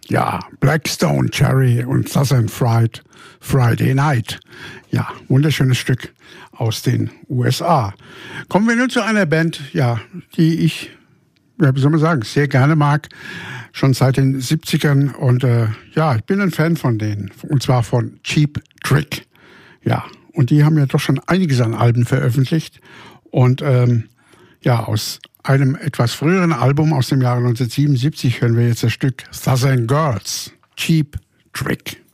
Ja, Blackstone Cherry und Southern Fried Friday Night. Ja, wunderschönes Stück aus den USA. Kommen wir nun zu einer Band, ja, die ich, ja, wie soll man sagen, sehr gerne mag. Schon seit den 70ern. Und ja, ich bin ein Fan von denen. Und zwar von Cheap Trick. Ja, und die haben ja doch schon einiges an Alben veröffentlicht. Und ja, aus einem etwas früheren Album aus dem Jahre 1977 hören wir jetzt das Stück Southern Girls, Cheap Trick.